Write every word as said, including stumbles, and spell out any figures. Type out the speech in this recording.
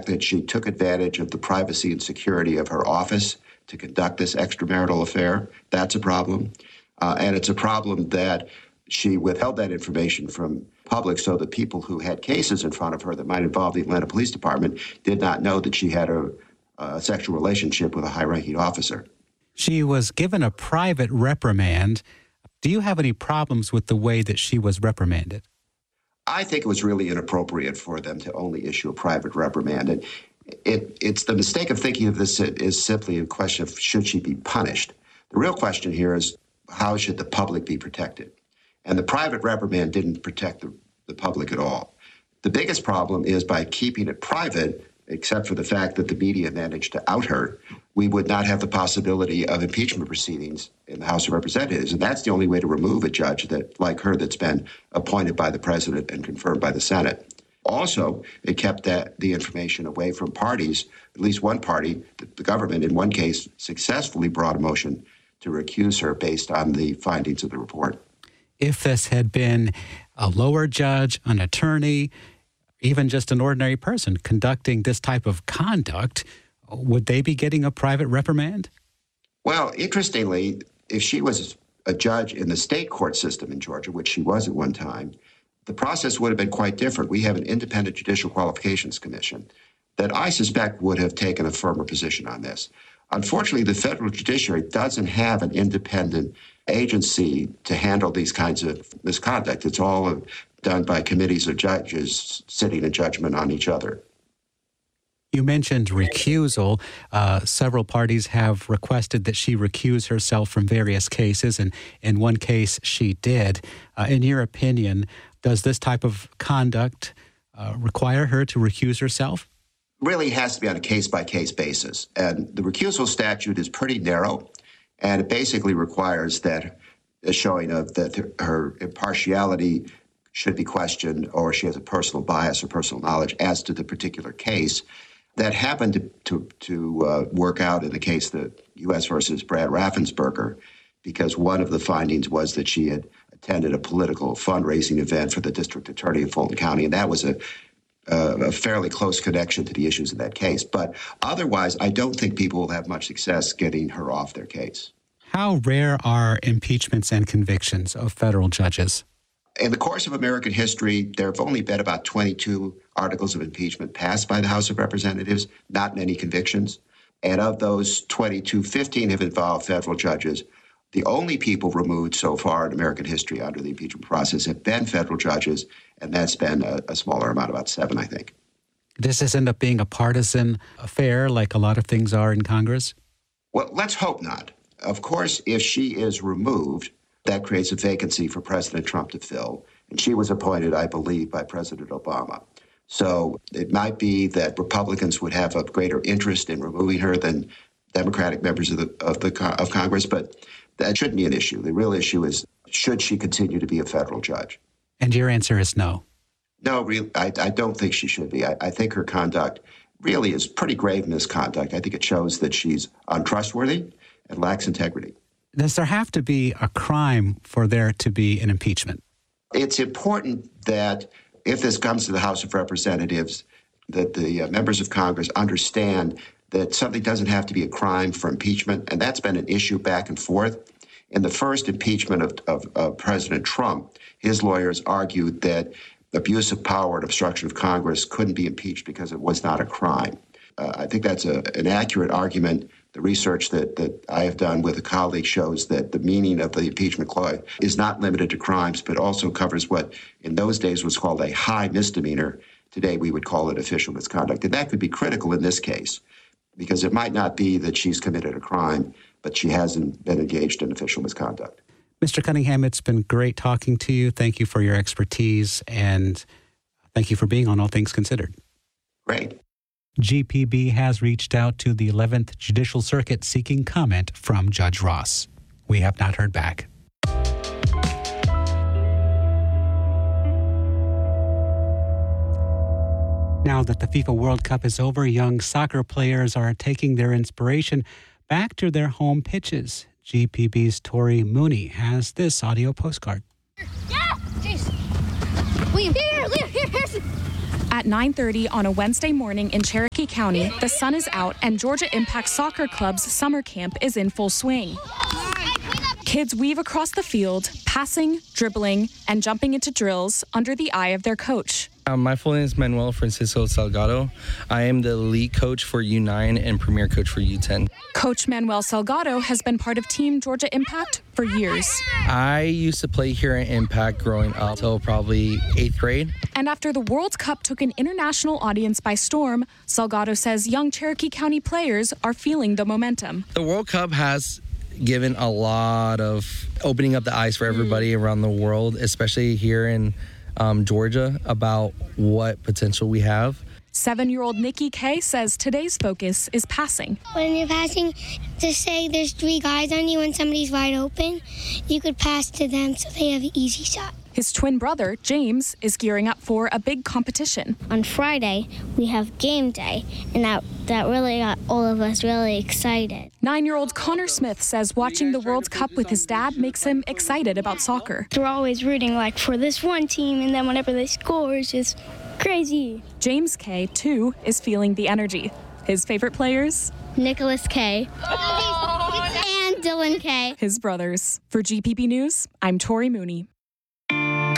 that she took advantage of the privacy and security of her office to conduct this extramarital affair. That's a problem. Uh, and it's a problem that she withheld that information from public so that people who had cases in front of her that might involve the Atlanta Police Department did not know that she had a, a sexual relationship with a high-ranking officer. She was given a private reprimand. Do you have any problems with the way that she was reprimanded? I think it was really inappropriate for them to only issue a private reprimand. And it, it's the mistake of thinking of this is simply a question of should she be punished. The real question here is how should the public be protected? And the private reprimand didn't protect the, the public at all. The biggest problem is by keeping it private, except for the fact that the media managed to out her, we would not have the possibility of impeachment proceedings in the House of Representatives. And that's the only way to remove a judge that, like her, that's been appointed by the president and confirmed by the Senate. Also, it kept that, the information away from parties. At least one party, the, the government, in one case, successfully brought a motion to recuse her based on the findings of the report. If this had been a lower judge, an attorney, even just an ordinary person conducting this type of conduct, would they be getting a private reprimand? Well, interestingly, if she was a judge in the state court system in Georgia, which she was at one time, the process would have been quite different. We have an independent judicial qualifications commission that I suspect would have taken a firmer position on this. Unfortunately, the federal judiciary doesn't have an independent agency to handle these kinds of misconduct. It's all done by committees of judges sitting in judgment on each other. You mentioned recusal. Uh, several parties have requested that she recuse herself from various cases, and in one case she did. Uh, in your opinion, does this type of conduct uh, require her to recuse herself? Really has to be on a case-by-case basis. And the recusal statute is pretty narrow, and it basically requires that a showing of that her impartiality should be questioned, or she has a personal bias or personal knowledge as to the particular case. That happened to to, to uh, work out in the case, the U S versus Brad Raffensperger, because one of the findings was that she had attended a political fundraising event for the district attorney in Fulton County, and that was a Uh, a fairly close connection to the issues in that case. But otherwise, I don't think people will have much success getting her off their case. How rare are impeachments and convictions of federal judges? In the course of American history, there have only been about twenty-two articles of impeachment passed by the House of Representatives, not many convictions. And of those twenty-two, fifteen have involved federal judges. The only people removed so far in American history under the impeachment process have been federal judges, and that's been a, a smaller amount, about seven, I think. Does this end up being a partisan affair like a lot of things are in Congress? Well, let's hope not. Of course, if she is removed, that creates a vacancy for President Trump to fill, and she was appointed, I believe, by President Obama. So it might be that Republicans would have a greater interest in removing her than Democratic members of the of the of Congress, but that shouldn't be an issue. The real issue is, should she continue to be a federal judge? And your answer is no. No, really, I, I don't think she should be. I, I think her conduct really is pretty grave misconduct. I think it shows that she's untrustworthy and lacks integrity. Does there have to be a crime for there to be an impeachment? It's important that if this comes to the House of Representatives, that the uh, members of Congress understand that something doesn't have to be a crime for impeachment, and that's been an issue back and forth. In the first impeachment of, of, of President Trump, his lawyers argued that abuse of power and obstruction of Congress couldn't be impeached because it was not a crime. Uh, I think that's a, an accurate argument. The research that, that I have done with a colleague shows that the meaning of the impeachment clause is not limited to crimes, but also covers what in those days was called a high misdemeanor. Today we would call it official misconduct. And that could be critical in this case, because it might not be that she's committed a crime, but she hasn't been engaged in official misconduct. Mister Cunningham, it's been great talking to you. Thank you for your expertise, and thank you for being on All Things Considered. Great. G P B has reached out to the eleventh Judicial Circuit seeking comment from Judge Ross. We have not heard back. Now that the FIFA World Cup is over, young soccer players are taking their inspiration back to their home pitches. G P B's Tori Mooney has this audio postcard. Yeah! Jeez. William, here, Liam, here, Harrison. At nine thirty on a Wednesday morning in Cherokee County, the sun is out and Georgia Impact Soccer Club's summer camp is in full swing. Kids weave across the field, passing, dribbling, and jumping into drills under the eye of their coach. Um, my full name is Manuel Francisco Salgado. I am the lead coach for U nine and premier coach for U ten. Coach Manuel Salgado has been part of Team Georgia Impact for years. I used to play here at Impact growing up till probably eighth grade. And after the World Cup took an international audience by storm, Salgado says young Cherokee County players are feeling the momentum. The World Cup has given a lot of opening up the eyes for everybody mm. around the world, especially here in um, Georgia, about what potential we have. Seven-year-old Nikki Kay says today's focus is passing. When you're passing, just say there's three guys on you and somebody's wide open, you could pass to them so they have an easy shot. His twin brother, James, is gearing up for a big competition. On Friday, we have game day, and that, that really got all of us really excited. Nine-year-old Connor Smith says watching the World Cup with his dad makes him excited about soccer. We're always rooting like for this one team, and then whenever they score, it's just crazy. James Kay, too, is feeling the energy. His favorite players? Nicholas Kay. Oh, and Dylan Kay. His brothers. For G P B News, I'm Tori Mooney.